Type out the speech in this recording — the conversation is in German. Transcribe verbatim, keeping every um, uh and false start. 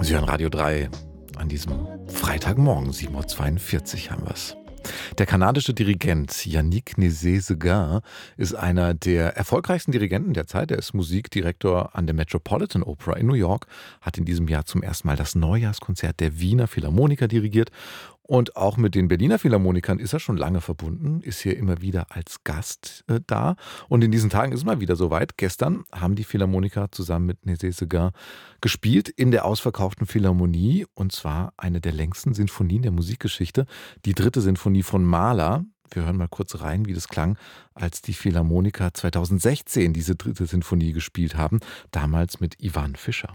Sie hören Radio drei an diesem Freitagmorgen, sieben Uhr zweiundvierzig haben wir es. Der kanadische Dirigent Yannick Nézet-Séguin ist einer der erfolgreichsten Dirigenten der Zeit. Er ist Musikdirektor an der Metropolitan Opera in New York, hat in diesem Jahr zum ersten Mal das Neujahrskonzert der Wiener Philharmoniker dirigiert. Und auch mit den Berliner Philharmonikern ist er schon lange verbunden, ist hier immer wieder als Gast äh, da. Und in diesen Tagen ist es mal wieder soweit. Gestern haben die Philharmoniker zusammen mit Nézet-Séguin gespielt in der ausverkauften Philharmonie. Und zwar eine der längsten Sinfonien der Musikgeschichte, die dritte Sinfonie von Mahler. Wir hören mal kurz rein, wie das klang, als die Philharmoniker zweitausendsechzehn diese dritte Sinfonie gespielt haben. Damals mit Ivan Fischer.